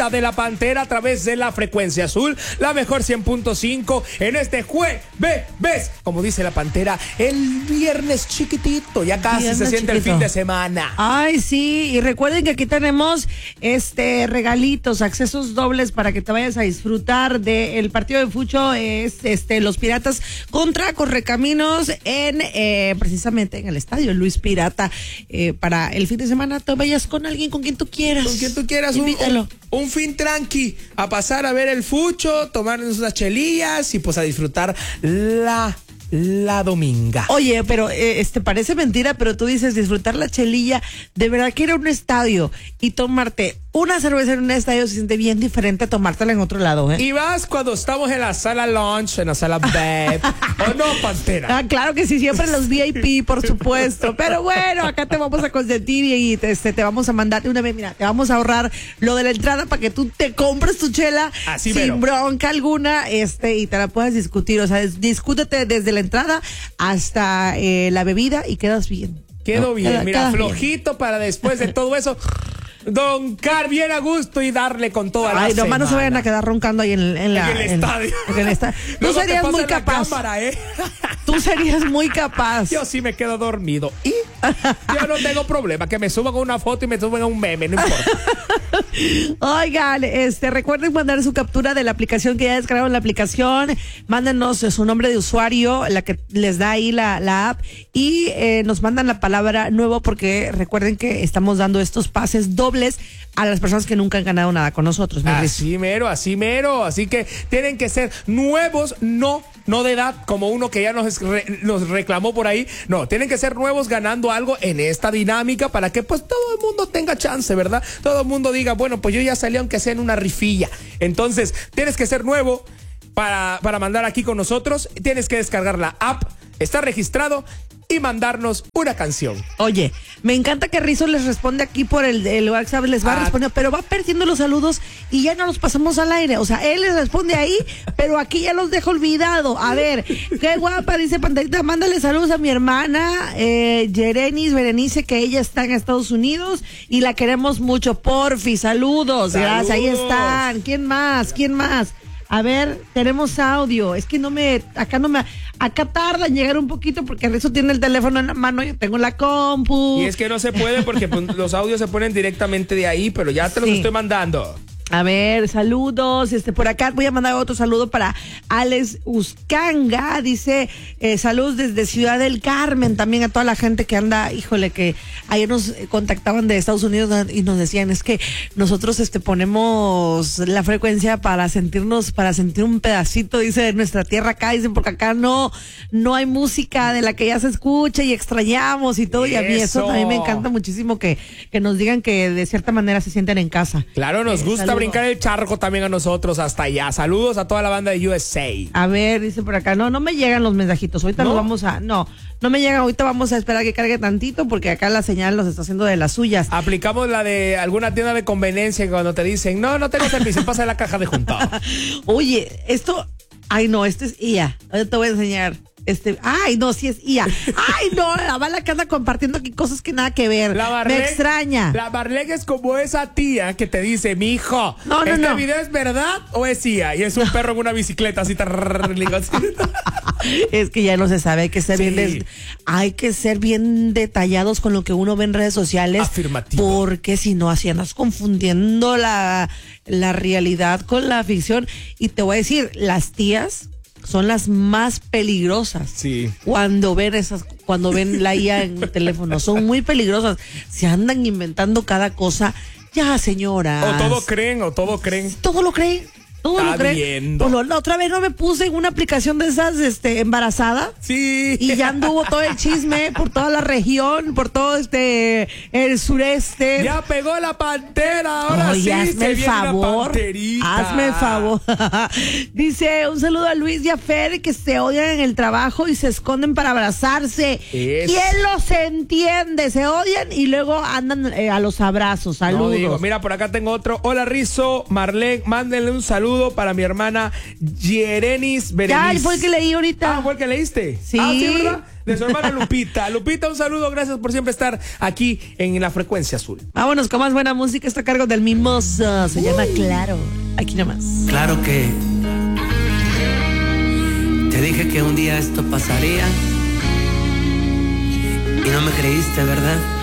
favorita de la Pantera a través de la frecuencia azul, la mejor 100.5 en este jueves, como dice la Pantera, el viernes chiquitito, ya casi Viernes se siente chiquito. el fin de semana. Ay, sí, y recuerden que aquí tenemos regalitos, accesos dobles para que te vayas a disfrutar del partido de fucho, los Piratas contra Correcaminos en precisamente en el estadio Luis Pirata, para el fin de semana te vayas con alguien, con quien tú quieras. Con quien tú quieras, invítalo. un fin tranqui, a pasar a ver el fucho, tomarnos unas chelillas y pues a disfrutar la dominga. Oye, pero parece mentira, pero tú dices disfrutar la chelilla, de verdad que ir a un estadio y tomarte una cerveza en un estadio se siente bien diferente a tomártela en otro lado, ¿eh? Y vas cuando estamos en la sala lunch, en la sala bed, ¿o no, Pantera? Ah, claro que sí, siempre los VIP, por supuesto. Pero bueno, acá te vamos a consentir y te vamos a mandar de una vez, mira, te vamos a ahorrar lo de la entrada para que tú te compres tu chela Así sin mero. bronca alguna, y te la puedas discutir. O sea, discútete desde la entrada hasta la bebida y quedas bien. Quedó bien, mira, quedas flojito bien. Para después de todo eso, doncar bien a gusto y darle con toda la Ay, nomás semana. no se vayan a quedar roncando ahí en el estadio. Tú Luego te serías pasan muy la capaz. cámara, ¿eh? Tú serías muy capaz. Yo sí me quedo dormido. Y yo no tengo problema. Que me suban una foto y me suban un meme, no importa. Oigan, recuerden mandar su captura de la aplicación que ya descargaron la aplicación. Mándenos su nombre de usuario, la que les da ahí la app. Y nos mandan la palabra nuevo, porque recuerden que estamos dando estos pases dobles a las personas que nunca han ganado nada con nosotros. Así mero. Así que tienen que ser nuevos, no de edad, como uno que ya nos reclamó por ahí. No, tienen que ser nuevos ganando algo en esta dinámica para que pues todo el mundo tenga chance, ¿verdad? Todo el mundo diga, bueno, pues yo ya salí aunque sea en una rifilla. Entonces, tienes que ser nuevo para mandar aquí con nosotros. Tienes que descargar la app, estar registrado y mandarnos una canción. Oye, me encanta que Rizzo les responde aquí por el WhatsApp, les va a responder, pero va perdiendo los saludos y ya no los pasamos al aire. O sea, él les responde ahí, pero aquí ya los dejo olvidado. A ver, qué guapa, dice Panterita, mándale saludos a mi hermana Berenice, que ella está en Estados Unidos y la queremos mucho. Porfi, saludos. Gracias, ahí están. ¿Quién más? A ver, tenemos audio. Es que acá tarda en llegar un poquito porque Rizzo tiene el teléfono en la mano, yo tengo la compu. Y es que no se puede porque pues, los audios se ponen directamente de ahí, pero ya te los estoy mandando. A ver, saludos. Por acá voy a mandar otro saludo para Alex Uscanga. Dice, saludos desde Ciudad del Carmen. También a toda la gente que anda, híjole, que ayer nos contactaban de Estados Unidos y nos decían, es que nosotros ponemos la frecuencia para sentir un pedacito, dice, de nuestra tierra acá. Dicen, porque acá no hay música de la que ya se escucha y extrañamos y todo. Y a mí eso también me encanta muchísimo, que nos digan que de cierta manera se sienten en casa. Claro, nos gusta saludos. Brincar el charco también a nosotros hasta allá. Saludos a toda la banda de USA. A ver, dice por acá, no me llegan los mensajitos. Ahorita no me llegan. Ahorita vamos a esperar que cargue tantito porque acá la señal nos está haciendo de las suyas. Aplicamos la de alguna tienda de conveniencia cuando te dicen, no tengo servicio, pasa la caja de juntado. Oye, esto es IA. Ahorita te voy a enseñar. Ay, no, sí es IA. Ay, no, la bala que anda compartiendo aquí cosas que nada que ver. Me extraña. La Marlene es como esa tía que te dice, mijo, ¿este video es verdad o es IA? Y es un perro en una bicicleta así. Es que ya no se sabe, hay que ser bien detallados con lo que uno ve en redes sociales. Afirmativo. Porque si no, así andas confundiendo la realidad con la ficción. Y te voy a decir, las tías son las más peligrosas. Sí. Cuando ven la IA en el teléfono, son muy peligrosas. Se andan inventando cada cosa. Ya, señora. O todo creen. Todo lo creen. Todo lo creen. Viendo. Pues la otra vez no me puse en una aplicación de esas, embarazada. Sí. Y ya anduvo todo el chisme por toda la región, por todo el sureste. Ya pegó la Pantera, ahora Oye, sí. hazme el favor. Hazme el favor. Dice, un saludo a Luis y a Fer, que se odian en el trabajo y se esconden para abrazarse. ¿Quién los entiende? Se odian y luego andan a los abrazos. Saludos. No digo, mira, por acá tengo otro. Hola, Rizzo, Marlene, mándenle un saludo para mi hermana Berenice. Ya, fue el que leí ahorita. ¿Fue el que leíste? Sí. Sí, ¿verdad? de su hermana Lupita. Lupita, un saludo, gracias por siempre estar aquí en la Frecuencia Azul. Vámonos con más buena música, está a cargo del Mimoso, se llama Claro, aquí nomás. Claro que te dije que un día esto pasaría y no me creíste, ¿verdad?